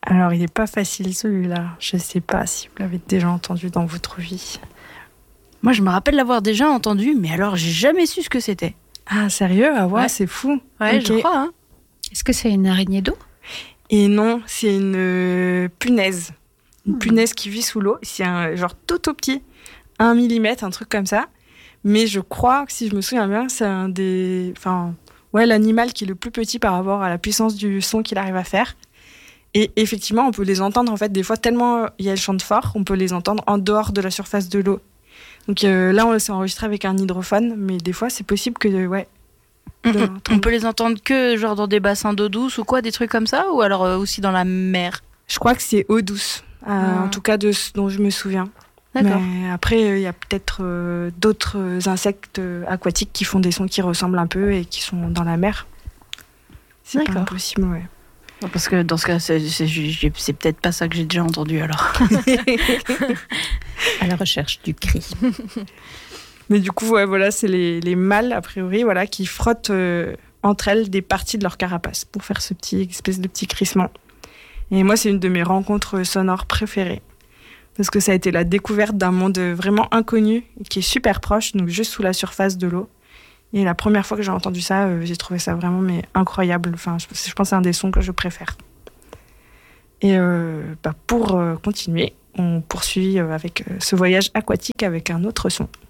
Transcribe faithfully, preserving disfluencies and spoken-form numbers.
Alors, il n'est pas facile celui-là. Je ne sais pas si vous l'avez déjà entendu dans votre vie. Moi, je me rappelle l'avoir déjà entendu, mais alors j'ai jamais su ce que c'était. Ah, sérieux? Ah ouais, Ouais. c'est fou. Ouais, Ok. je crois. Hein. Est-ce que c'est une araignée d'eau? Et non, c'est une euh, punaise. Une Hmm. punaise qui vit sous l'eau. C'est un genre tout tout petit, un millimètre, un truc comme ça. Mais je crois que si je me souviens bien, c'est un des... Enfin, ouais, l'animal qui est le plus petit par rapport à la puissance du son qu'il arrive à faire. Et effectivement, on peut les entendre, en fait, des fois, tellement il y a le chant fort, on peut les entendre en dehors de la surface de l'eau. Donc euh, là, on s'est enregistré avec un hydrophone, mais des fois, c'est possible que, ouais... de On l'entendre. peut les entendre que genre dans des bassins d'eau douce ou quoi, des trucs comme ça, ou alors euh, aussi dans la mer. Je crois que c'est eau douce, euh, Ah. en tout cas de ce dont je me souviens. D'accord. Mais après, il y a peut-être euh, d'autres euh, insectes euh, aquatiques qui font des sons qui ressemblent un peu et qui sont dans la mer. C'est pas D'accord. impossible, ouais. Parce que dans ce cas, c'est, c'est, j'ai- c'est peut-être pas ça que j'ai déjà entendu alors. À la recherche du cri. Mais du coup, ouais, voilà, c'est les, les mâles, a priori, voilà, qui frottent euh, entre elles des parties de leur carapace pour faire ce petit espèce de petit crissement. Et moi, c'est une de mes rencontres sonores préférées. Parce que ça a été la découverte d'un monde vraiment inconnu, qui est super proche, donc juste sous la surface de l'eau. Et la première fois que j'ai entendu ça, euh, j'ai trouvé ça vraiment mais incroyable. Enfin, je, je pense que c'est un des sons que je préfère. Et euh, bah, pour euh, continuer, on poursuit euh, avec euh, ce voyage aquatique avec un autre son.